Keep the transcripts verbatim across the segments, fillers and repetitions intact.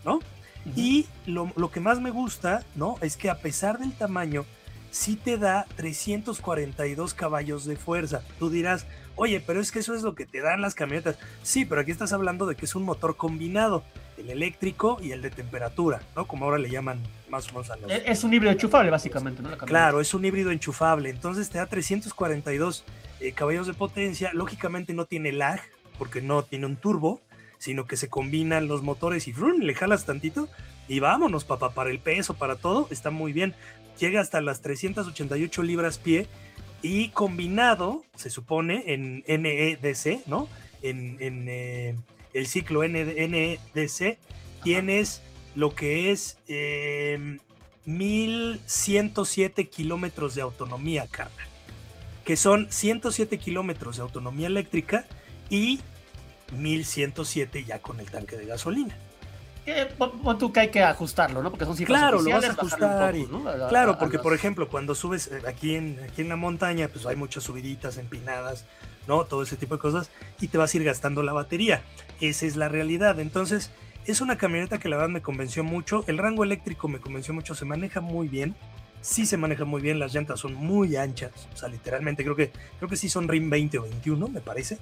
¿no? Uh-huh. Y lo, lo que más me gusta, ¿no? Es que a pesar del tamaño, sí te da trescientos cuarenta y dos caballos de fuerza. Tú dirás, oye, pero es que eso es lo que te dan las camionetas. Sí, pero aquí estás hablando de que es un motor combinado, el eléctrico y el de temperatura, ¿no? Como ahora le llaman más o menos a los... Es un híbrido enchufable, básicamente, ¿no? Claro, es un híbrido enchufable. Entonces te da trescientos cuarenta y dos eh, caballos de potencia. Lógicamente no tiene lag, porque no tiene un turbo, sino que se combinan los motores y ¡frum! Le jalas tantito y vámonos, papá, para el peso, para todo, está muy bien. Llega hasta las trescientas ochenta y ocho libras pie y combinado, se supone, en N E D C, ¿no? En, en eh, el ciclo N E D C tienes lo que es eh, mil ciento siete kilómetros de autonomía, carnal, que son ciento siete kilómetros de autonomía eléctrica y mil ciento siete ya con el tanque de gasolina. Eh, tú que hay que ajustarlo, ¿no? Porque son cifras claro, oficiales, lo vas a ajustar. Poco, ¿no? a, claro, a, porque a por ejemplo, cuando subes aquí en, aquí en la montaña, pues hay muchas subiditas, empinadas, ¿no? Todo ese tipo de cosas, y te vas a ir gastando la batería. Esa es la realidad. Entonces, es una camioneta que la verdad me convenció mucho. El rango eléctrico me convenció mucho, se maneja muy bien. Sí se maneja muy bien, las llantas son muy anchas. O sea, literalmente, creo que, creo que sí son R I M veinte o veintiuno, me parece.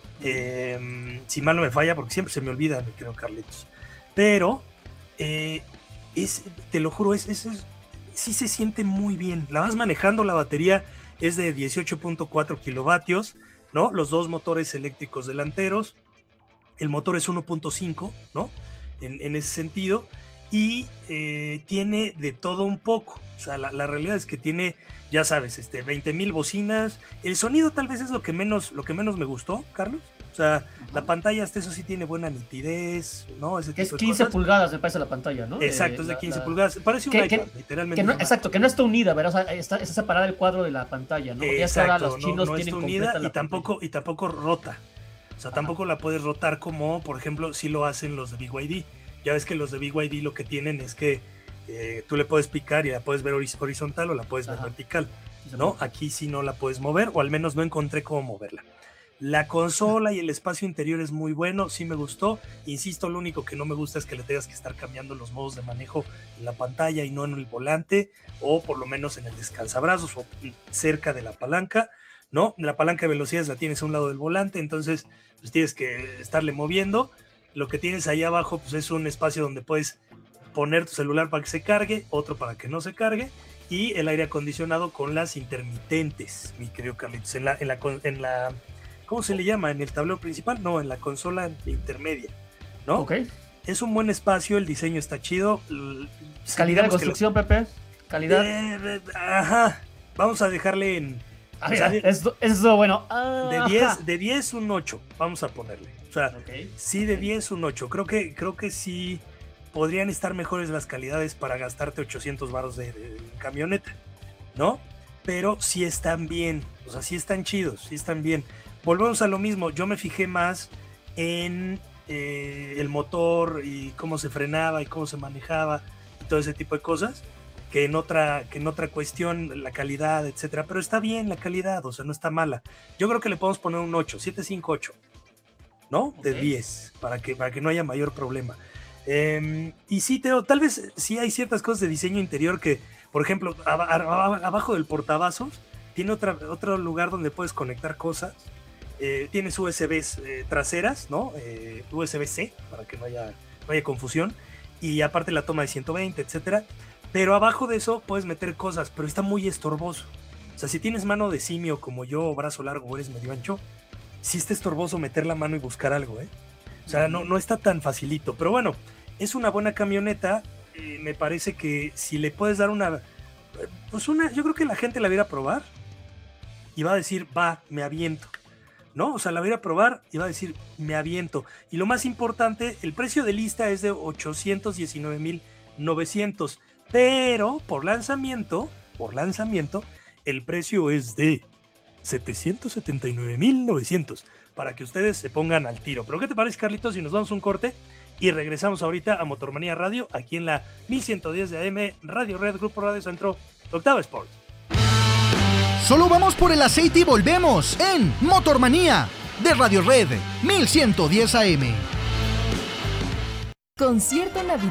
Eh, si mal no me falla, porque siempre se me olvida, mi querido Carlitos. Pero... Eh, es, te lo juro, es, es, es, sí se siente muy bien. La vas manejando, la batería es de dieciocho punto cuatro kilovatios, ¿no? Los dos motores eléctricos delanteros, el motor es uno punto cinco, ¿no? En, en ese sentido, y eh, tiene de todo un poco. O sea, la, la realidad es que tiene, ya sabes, este, veinte mil bocinas. El sonido tal vez es lo que menos, lo que menos me gustó, Carlos. O sea, uh-huh. La pantalla hasta eso sí tiene buena nitidez, ¿no? Ese tipo es quince pulgadas, me parece la pantalla, ¿no? Exacto, eh, es de la, quince la... pulgadas. Parece un que, iPad, que, literalmente. Que no, exacto, que no está unida, ¿verdad? O sea, está, está separada el cuadro de la pantalla, ¿no? Exacto, ya ahora los chinos no, no tienen está unida y la tampoco, y tampoco rota. O sea, Ajá. tampoco la puedes rotar como, por ejemplo, si lo hacen los de B Y D. Ya ves que los de B Y D lo que tienen es que eh, tú le puedes picar y la puedes ver horizontal o la puedes Ajá. ver vertical, ¿no? Aquí sí no la puedes mover, o al menos no encontré cómo moverla. La consola y el espacio interior es muy bueno, sí me gustó. Insisto, lo único que no me gusta es que le tengas que estar cambiando los modos de manejo en la pantalla y no en el volante, o por lo menos en el descansabrazos o cerca de la palanca, ¿no? La palanca de velocidades la tienes a un lado del volante, entonces pues tienes que estarle moviendo. Lo que tienes ahí abajo pues es un espacio donde puedes poner tu celular para que se cargue, otro para que no se cargue, y el aire acondicionado con las intermitentes, mi querido Carlitos, en la, en la, en la ¿cómo se le llama? ¿En el tablero principal? No, en la consola intermedia, ¿no? Ok. Es un buen espacio, el diseño está chido. ¿Calidad de construcción, lo... Pepe? ¿Calidad? Eh, ajá. Vamos a dejarle en... Ah, mira, o sea, eso, eso bueno. De diez, de diez, un ocho, vamos a ponerle. O sea, okay. sí, de diez, un ocho. Creo que, creo que sí podrían estar mejores las calidades para gastarte ochocientos baros de, de, de camioneta, ¿no? Pero sí están bien, o sea, sí están chidos, sí están bien. Volvemos a lo mismo, yo me fijé más en eh, el motor y cómo se frenaba y cómo se manejaba y todo ese tipo de cosas, que en otra, que en otra cuestión, la calidad, etcétera, pero está bien la calidad, o sea, no está mala. Yo creo que le podemos poner un ocho, siete cinco ocho, ¿no? Okay. De diez, para que, para que no haya mayor problema. Eh, y sí, Teo, tal vez sí hay ciertas cosas de diseño interior que, por ejemplo, ab- ab- abajo del portavasos tiene otra, otro lugar donde puedes conectar cosas. Eh, tienes U S Bs eh, traseras, ¿no? Eh, U S B-C, para que no haya, no haya confusión. Y aparte la toma de ciento veinte, etcétera. Pero abajo de eso puedes meter cosas, pero está muy estorboso. O sea, si tienes mano de simio como yo, o brazo largo, o eres medio ancho, sí está estorboso meter la mano y buscar algo, ¿eh? O sea, no, no está tan facilito. Pero bueno, es una buena camioneta. Eh, me parece que si le puedes dar una... Pues una... Yo creo que la gente la va a ir a probar y va a decir, va, me aviento. ¿No? O sea, la voy a ir a probar y va a decir, me aviento. Y lo más importante, el precio de lista es de ochocientos diecinueve mil novecientos, pero por lanzamiento, por lanzamiento, el precio es de setecientos setenta y nueve mil novecientos, para que ustedes se pongan al tiro. Pero ¿qué te parece, Carlitos, si nos damos un corte y regresamos ahorita a Motormanía Radio, aquí en la mil ciento diez de A M, Radio Red, Grupo Radio Centro, Octava Sports? Solo vamos por el aceite y volvemos en Motormanía de Radio Red mil ciento diez A M. Concierto Navidad